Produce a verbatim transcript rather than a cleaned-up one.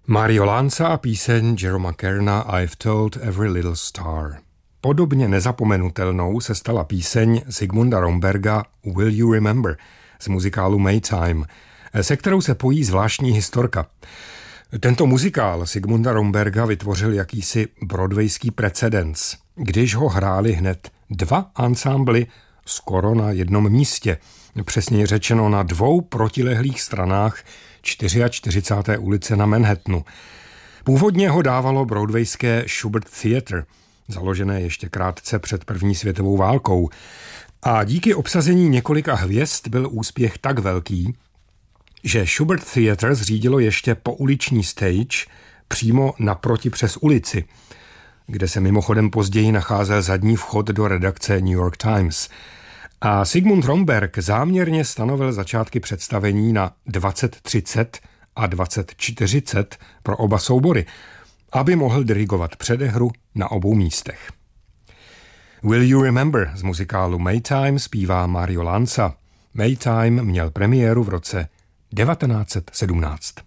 Mario Lanza a píseň Jeroma Kerna I've Told Every Little Star. Podobně nezapomenutelnou se stala píseň Zigmunda Romberga Will You Remember z muzikálu Maytime, se kterou se pojí zvláštní historka. Tento muzikál Zigmunda Romberga vytvořil jakýsi broadwayský precedens, když ho hráli hned dva ansámbly skoro na jednom místě, přesně řečeno na dvou protilehlých stranách čtyřicáté čtvrté ulice na Manhattanu. Původně ho dávalo broadwayské Shubert Theatre, založené ještě krátce před první světovou válkou. A díky obsazení několika hvězd byl úspěch tak velký, že Shubert Theatre zřídilo ještě pouliční stage přímo naproti přes ulici, kde se mimochodem později nacházel zadní vchod do redakce New York Times. A Zigmund Romberg záměrně stanovil začátky představení na dvacet třicet a dvacet čtyřicet pro oba soubory, aby mohl dirigovat předehru na obou místech. Will You Remember z muzikálu Maytime zpívá Mario Lanza. Maytime měl premiéru v roce devatenáct set sedmnáct.